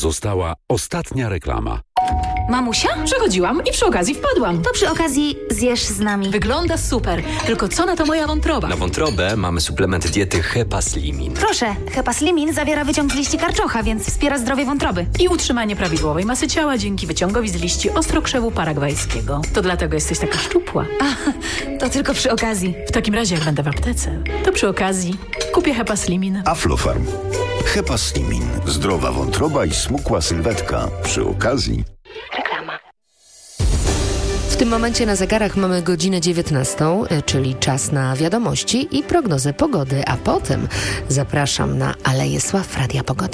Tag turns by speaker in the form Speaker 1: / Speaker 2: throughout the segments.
Speaker 1: Została ostatnia reklama.
Speaker 2: Mamusia? Przechodziłam i przy okazji wpadłam.
Speaker 3: To przy okazji zjesz z nami.
Speaker 2: Wygląda super, tylko co na to moja wątroba?
Speaker 4: Na wątrobę mamy suplement diety Hepaslimin.
Speaker 3: Proszę, Hepaslimin zawiera wyciąg z liści karczocha, więc wspiera zdrowie wątroby.
Speaker 2: I utrzymanie prawidłowej masy ciała dzięki wyciągowi z liści ostrokrzewu paragwajskiego. To dlatego jesteś taka szczupła.
Speaker 3: To tylko przy okazji.
Speaker 2: W takim razie, jak będę w aptece, to przy okazji kupię Hepaslimin.
Speaker 5: Aflofarm. Hepaslimin. Zdrowa wątroba i smukła sylwetka. Przy okazji...
Speaker 3: Reklama.
Speaker 6: W tym momencie na zegarach mamy godzinę 19, czyli czas na wiadomości i prognozę pogody, a potem zapraszam na Aleję Sław Radia Pogoda.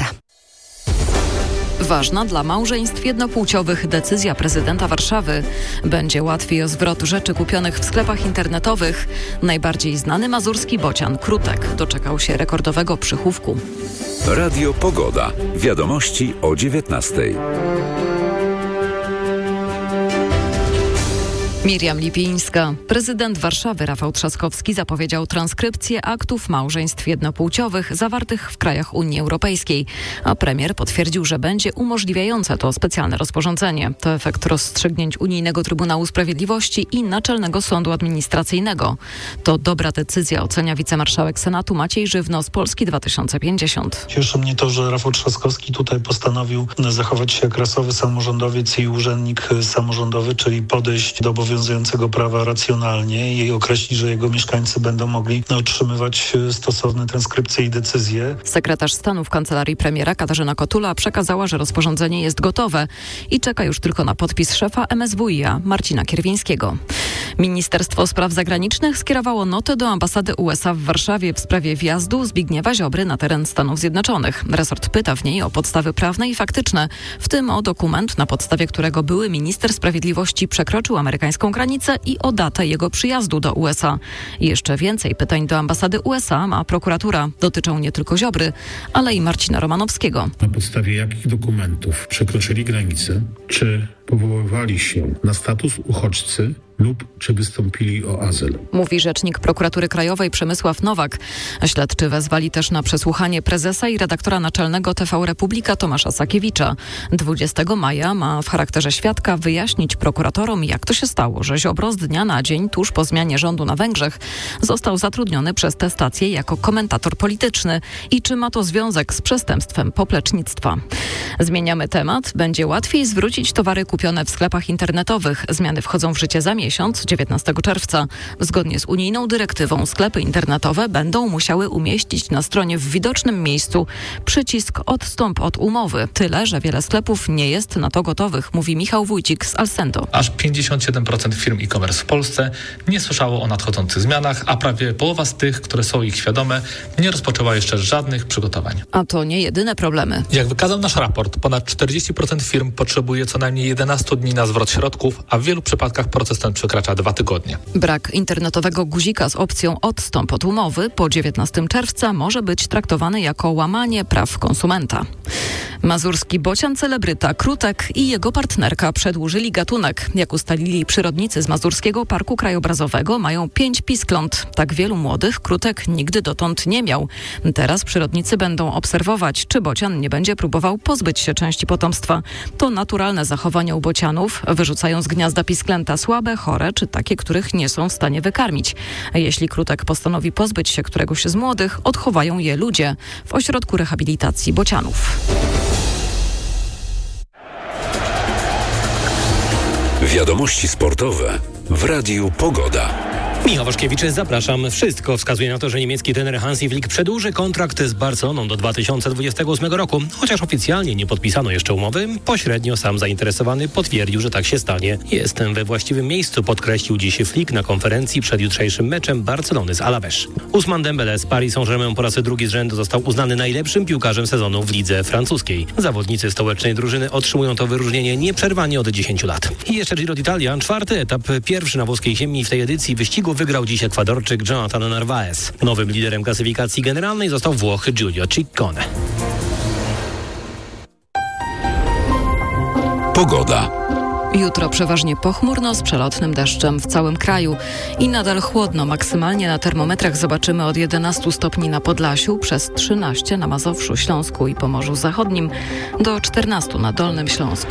Speaker 7: Ważna dla małżeństw jednopłciowych decyzja prezydenta Warszawy. Będzie łatwiej o zwrot rzeczy kupionych w sklepach internetowych. Najbardziej znany mazurski bocian Krutek doczekał się rekordowego przychówku.
Speaker 1: Radio Pogoda. Wiadomości o 19:00.
Speaker 7: Miriam Lipińska. Prezydent Warszawy Rafał Trzaskowski zapowiedział transkrypcję aktów małżeństw jednopłciowych zawartych w krajach Unii Europejskiej, a premier potwierdził, że będzie umożliwiające to specjalne rozporządzenie. To efekt rozstrzygnięć Unijnego Trybunału Sprawiedliwości i Naczelnego Sądu Administracyjnego. To dobra decyzja, ocenia wicemarszałek Senatu Maciej Żywno z Polski 2050.
Speaker 8: Cieszy mnie to, że Rafał Trzaskowski tutaj postanowił zachować się jak rasowy samorządowiec i urzędnik samorządowy, czyli podejść do obowiązującego prawa racjonalnie i określić, że jego mieszkańcy będą mogli otrzymywać stosowne transkrypcje i decyzje.
Speaker 7: Sekretarz stanu w kancelarii premiera Katarzyna Kotula przekazała, że rozporządzenie jest gotowe i czeka już tylko na podpis szefa MSWiA Marcina Kierwińskiego. Ministerstwo Spraw Zagranicznych skierowało notę do ambasady USA w Warszawie w sprawie wjazdu Zbigniewa Ziobry na teren Stanów Zjednoczonych. Resort pyta w niej o podstawy prawne i faktyczne, w tym o dokument, na podstawie którego były minister sprawiedliwości przekroczył amerykańską granicę i o datę jego przyjazdu do USA. Jeszcze więcej pytań do ambasady USA ma prokuratura. Dotyczą nie tylko Ziobry, ale i Marcina Romanowskiego.
Speaker 9: Na podstawie jakich dokumentów przekroczyli granicę? Czy powoływali się na status uchodźcy lub czy wystąpili o azyl?
Speaker 7: Mówi rzecznik Prokuratury Krajowej Przemysław Nowak. Śledczy wezwali też na przesłuchanie prezesa i redaktora naczelnego TV Republika Tomasza Sakiewicza. 20 maja ma w charakterze świadka wyjaśnić prokuratorom, jak to się stało, że Ziobro z dnia na dzień tuż po zmianie rządu na Węgrzech został zatrudniony przez tę stację jako komentator polityczny i czy ma to związek z przestępstwem poplecznictwa. Zmieniamy temat. Będzie łatwiej zwrócić towary kupione w sklepach internetowych. Zmiany wchodzą w życie za miesiąc, 19 czerwca. Zgodnie z unijną dyrektywą sklepy internetowe będą musiały umieścić na stronie w widocznym miejscu przycisk odstąp od umowy. Tyle, że wiele sklepów nie jest na to gotowych, mówi Michał Wójcik z Alsendo.
Speaker 10: Aż 57% firm e-commerce w Polsce nie słyszało o nadchodzących zmianach, a prawie połowa z tych, które są ich świadome, nie rozpoczęła jeszcze żadnych przygotowań.
Speaker 7: A to nie jedyne problemy.
Speaker 10: Jak wykazał nasz raport, ponad 40% firm potrzebuje co najmniej 11 dni na zwrot środków, a w wielu przypadkach proces ten przekracza 2 tygodnie.
Speaker 7: Brak internetowego guzika z opcją odstąp od umowy po 19 czerwca może być traktowany jako łamanie praw konsumenta. Mazurski bocian celebryta Krutek i jego partnerka przedłużyli gatunek. Jak ustalili przyrodnicy z Mazurskiego Parku Krajobrazowego, mają 5 piskląt. Tak wielu młodych Krutek nigdy dotąd nie miał. Teraz przyrodnicy będą obserwować, czy bocian nie będzie próbował pozbyć się części potomstwa. To naturalne zachowanie u bocianów. Wyrzucają z gniazda pisklęta słabe, chore czy takie, których nie są w stanie wykarmić. Jeśli Krutek postanowi pozbyć się któregoś z młodych, odchowają je ludzie w ośrodku rehabilitacji bocianów.
Speaker 1: Wiadomości sportowe w Radiu Pogoda.
Speaker 11: Michał Waszkiewicz, zapraszam. Wszystko wskazuje na to, że niemiecki trener Hansi Flick przedłuży kontrakt z Barceloną do 2028 roku. Chociaż oficjalnie nie podpisano jeszcze umowy, pośrednio sam zainteresowany potwierdził, że tak się stanie. Jestem we właściwym miejscu, podkreślił dziś Flick na konferencji przed jutrzejszym meczem Barcelony z Alavés. Ousmane Dembélé z Paris Saint-Germain po raz drugi z rzędu został uznany najlepszym piłkarzem sezonu w lidze francuskiej. Zawodnicy stołecznej drużyny otrzymują to wyróżnienie nieprzerwanie od 10 lat. I jeszcze Giro d'Italia, 4. etap, pierwszy na włoskiej ziemi w tej edycji wyścigu wygrał dziś Ekwadorczyk Jonathan Narvaez. Nowym liderem klasyfikacji generalnej został Włoch Giulio Ciccone.
Speaker 1: Pogoda.
Speaker 7: Jutro przeważnie pochmurno z przelotnym deszczem w całym kraju i nadal chłodno. Maksymalnie na termometrach zobaczymy od 11 stopni na Podlasiu, przez 13 na Mazowszu, Śląsku i Pomorzu Zachodnim, do 14 na Dolnym Śląsku.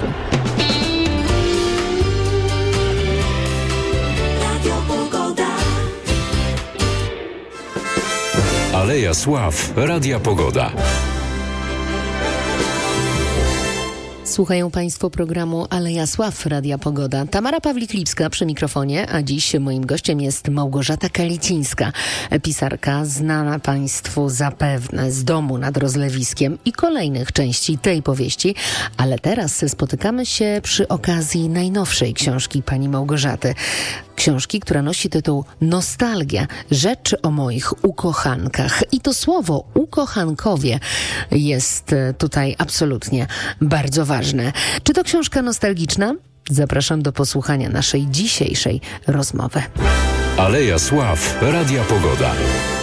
Speaker 1: Aleja Sław Radia Pogoda.
Speaker 6: Słuchają Państwo programu Aleja Sław Radia Pogoda. Tamara Pawlik-Lipska przy mikrofonie, a dziś moim gościem jest Małgorzata Kalicińska, pisarka znana Państwu zapewne z Domu nad Rozlewiskiem i kolejnych części tej powieści, ale teraz spotykamy się przy okazji najnowszej książki pani Małgorzaty. Książki, która nosi tytuł Nostalgia. Rzecz o moich ukochankach. I to słowo ukochankowie jest tutaj absolutnie bardzo ważne. Czy to książka nostalgiczna? Zapraszam do posłuchania naszej dzisiejszej rozmowy.
Speaker 1: Aleja Sław Radia Pogoda.